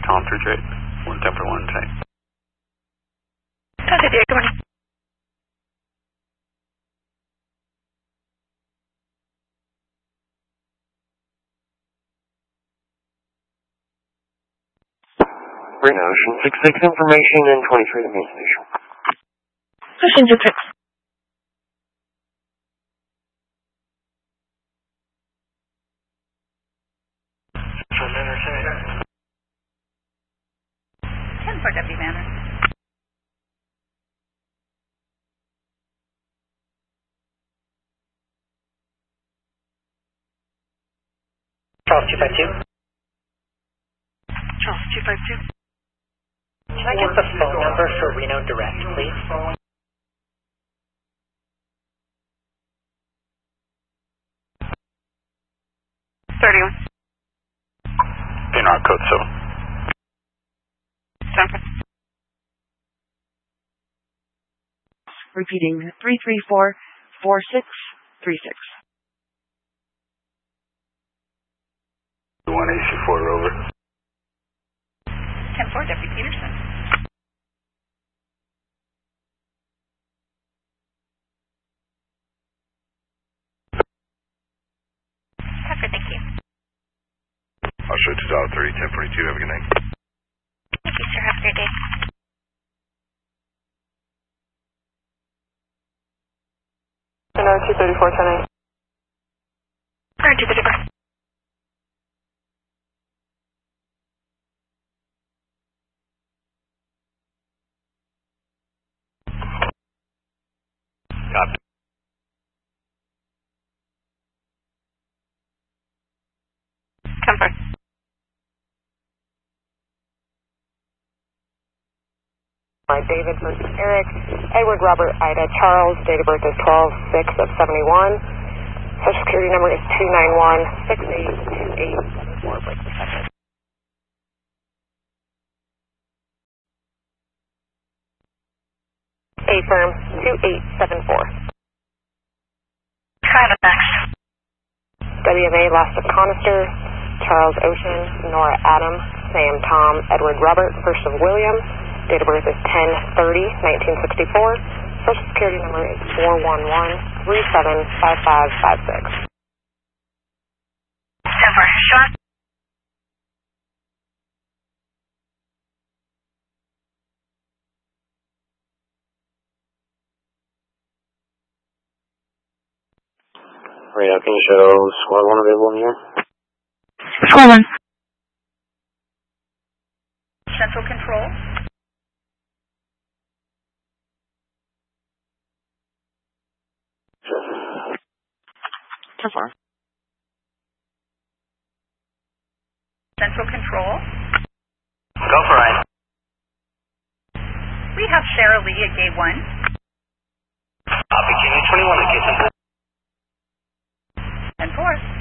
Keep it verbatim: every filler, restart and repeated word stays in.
Tom three three eight. one ten for one tank. Tom three three eight, good morning. Green Ocean six six information and twenty-three to main station. Ocean six six. ten for W Manor. Charles two five two. Charles two five two. Can I get the phone number for Reno Direct, please? thirty-one. P N R code seven. seven. Repeating, three three four, four six three six. one A C four over. ten four, W Peterson. Tucker, thank you. I'll show two dollar three, ten forty-two, have a good night. Thank you, sir. Have a great day. N R two thirty-four, ten eight. N R two thirty-four. Copy. Comfort. David versus Eric. Edward Robert Ida Charles. Date of birth is twelve six of seventy-one. Social security number is two nine one six eight two eight seven four. Break the second. A firm two eight seven four. Trivax. W M A last of Conister. Charles Ocean. Nora Adam. Sam Tom. Edward Robert. First of William. Date of birth is ten thirty nineteen sixty-four. Social security number is four one one three seven five five five six. ten four. Shot. Radar, can you show squad one available in here? Squad one. Central control. ten four. Central control. Go for it. We have Sarah Lee at gate one. Copy, J twenty-one at gate one. ten four.